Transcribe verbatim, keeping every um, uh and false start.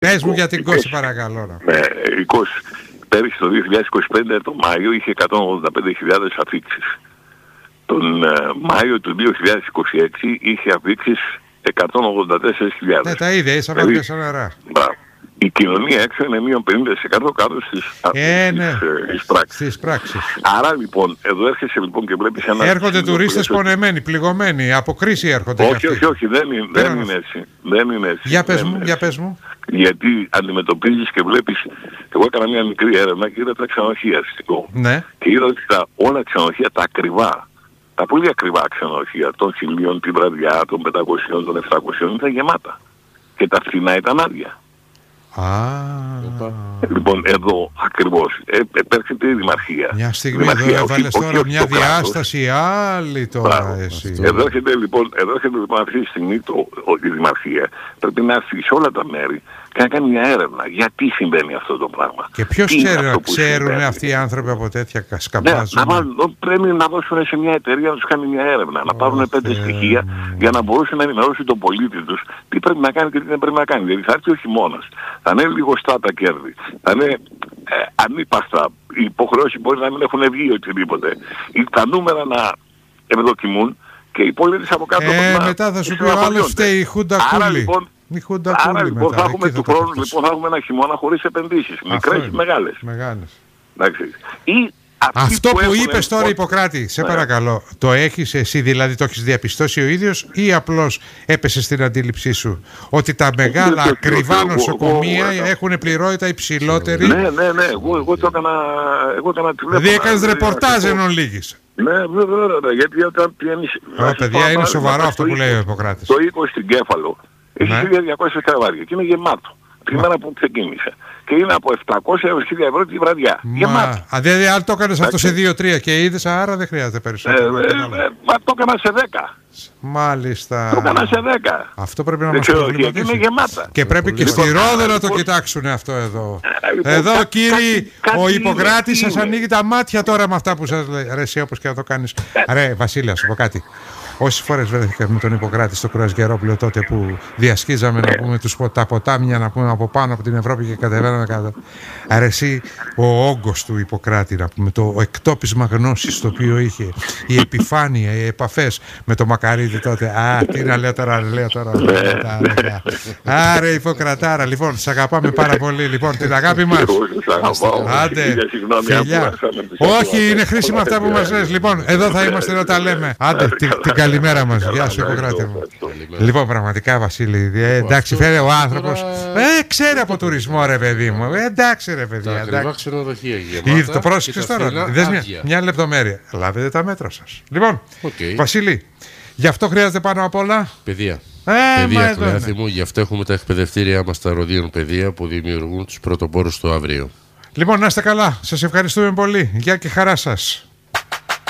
Πες μου για την Κώση παρακαλώ. Ναι, η Κώση πέρυσι το δύο χιλιάδες είκοσι πέντε το Μάιο είχε εκατόν ογδόντα πέντε χιλιάδες αφήξεις. Τον ε, Μάιο του δύο χιλιάδες είκοσι έξι είχε αφήξεις εκατόν ογδόντα τέσσερις χιλιάδες. Ναι, τα ίδια, ίσα βαθιά σαν νερά. Η κοινωνία έξω είναι μείον πενήντα τοις εκατό κάτω στις, ε, ναι. στις, πράξεις. στις πράξεις. Άρα λοιπόν, εδώ έρχεσαι λοιπόν και βλέπεις ένα... Έρχονται τουρίστες πονεμένοι, πληγωμένοι, από κρίση έρχονται. Όχι, όχι, όχι, δεν είναι, δεν είναι έτσι. Δεν είναι έτσι. Για πες μου, για πες μου. Γιατί αντιμετωπίζεις και βλέπεις... Εγώ έκανα μια μικρή έρευνα και είδα τα ξενοδοχεία συστικό. Ναι. Και είδα ότι τα, όλα τα ξενοδοχεία, τα ακριβά, τα πολύ ακριβά ξενοδοχεία, των χιλίων, τη βραδιά, των πεντακοσίων, των επτακοσίων, ήταν γεμάτα. Και τα φθηνά ήταν άδεια. Ah. Λοιπόν, εδώ ακριβώς ε, επέρχεται η Δημαρχία. Μια στιγμή εδώ έβαλες τώρα όχι, μια διάσταση άλλη τώρα. Μπράβο, εσύ. Εδώ έρχεται λοιπόν, εδώ έρχεται λοιπόν αυτή τη στιγμή το, η Δημαρχία. Πρέπει να έρθει σε όλα τα μέρη και να κάνει μια έρευνα. Γιατί συμβαίνει αυτό το πράγμα. Και ποιος ξέρει, ξέρουν αυτοί οι άνθρωποι από τέτοια σκαμπάζουν. Ναι, να βάλουν, πρέπει να δώσουν σε μια εταιρεία να τους κάνει μια έρευνα. Να πάρουν πέντε στοιχεία για να μπορούσαν να ενημερώσουν τον πολίτη τους τι πρέπει να κάνει και τι δεν πρέπει να κάνει. Δηλαδή θα έρθει ο χειμώνας. Θα είναι λιγοστά τα κέρδη. Θα είναι ε, ανύπαστα. Οι υποχρεώσεις μπορεί να μην έχουν βγει οτιδήποτε. Ή τα νούμερα να ευδοκιμούν και οι πολίτες από κάτω... Ε, να, μετά θα σου πει ο άλλος φταίει η Χούντα Κούλη. Λοιπόν, άρα λοιπόν μετά, θα έχουμε του χρόνου λοιπόν, θα έχουμε ένα χειμώνα χωρίς επενδύσεις. Μικρές ή μεγάλες. Μεγάλες. Εντάξει. Ή αυτό που, που είπες τώρα, Ιπποκράτη, σε ναι. παρακαλώ, το έχεις εσύ, δηλαδή το έχεις διαπιστώσει ο ίδιος ή απλώς έπεσε στην αντίληψή σου ότι τα μεγάλα ακριβά νοσοκομεία έχουν πληρότητα υψηλότερη? Ναι, ναι, ναι, εγώ, εγώ το έκανα, εγώ έκανα τηλέφωνα. Δηλαδή έκανες ρεπορτάζ εν ολίγης. Ναι, βέβαια, γιατί όταν πιένεις... Ω, παιδιά, είναι σοβαρό αυτό που λέει ο Ιπποκράτης. Το είκοσι στην Κέφαλο έχει χίλια διακόσια κρεβάτια και είναι γεμάτο. Την μέρα που ξεκίνησε. Και είναι από επτακόσια έως χίλια ευρώ τη βραδιά. Γεμάτο. Α, δηλαδή αν το έκανες αυτό σε δύο τρία και είδες, άρα δεν χρειάζεται περισσότερο. Ε, ε, ε, μα το έκανα σε δέκα. Μάλιστα. Το έκανα σε δέκα. Αυτό πρέπει να μας προβληματίσει. Είναι γεμάτα. Και πρέπει και στη Ρόδο να το κοιτάξουν αυτό εδώ. Εδώ κύριοι, ο Ιπποκράτης σας ανοίγει τα μάτια τώρα με αυτά που σας λέει. Ρε εσύ όπως και να το κάνεις. Ρε Βασίλη, σου πω κάτι. Όσες φορές βρέθηκα με τον Ιπποκράτη στο Κρουαζιερόπουλο τότε που διασχίζαμε να πούμε τους, τα ποτάμια να πούμε από πάνω από την Ευρώπη και κατεβαίναμε κάτω. Άρα εσύ ο όγκος του Ιπποκράτη να πούμε, το εκτόπισμα γνώσης το οποίο είχε, η επιφάνεια, οι επαφές με το Μακαρίδη τότε. Α, τι να λέω τώρα, λέω τώρα. Άρα Ιπποκρατάρα, λοιπόν, σας αγαπάμε πάρα πολύ. Λοιπόν, την αγάπη μας. Άντε, φιλιά. Όχι, είναι χρήσιμα αυτά που μας λες. Λοιπόν, εδώ θα είμαστε να τα λέμε. Άντε, την καλημέρα μας. Γεια σου, Ιπποκράτη μου. Λοιπόν, πραγματικά, Βασίλη, ε, εντάξει, φέρε ο άνθρωπος. Ε, ξέρει από τουρισμό, ρε παιδί μου. Ε, εντάξει, ρε παιδί. Τα ακριβά ξενοδοχεία γεμάτα. Το πρόσεξες τώρα. Δες μια, μια λεπτομέρεια. Λάβετε τα μέτρα σας. Λοιπόν, okay. Βασίλη, γι' αυτό χρειάζεται πάνω απ' όλα παιδεία. Ε, παιδεία, Κλεάθη μου. Γι' αυτό έχουμε τα εκπαιδευτήριά μας στα Ροδίων Παιδεία που δημιουργούν τους πρωτοπόρους του αύριο. Λοιπόν, να είστε καλά. Σας ευχαριστούμε πολύ. Γεια και χαρά σας.